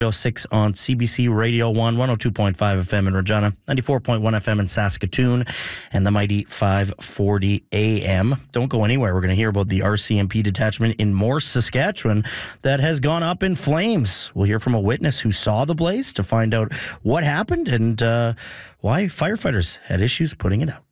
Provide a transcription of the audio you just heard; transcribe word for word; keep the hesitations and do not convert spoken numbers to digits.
six on C B C Radio one, one oh two point five F M in Regina, ninety-four point one F M in Saskatoon, and the mighty five forty A M. Don't go anywhere. We're going to hear about the R C M P detachment in Morse, Saskatchewan that has gone up in flames. We'll hear from a witness who saw the blaze to find out what happened and uh, why firefighters had issues putting it out.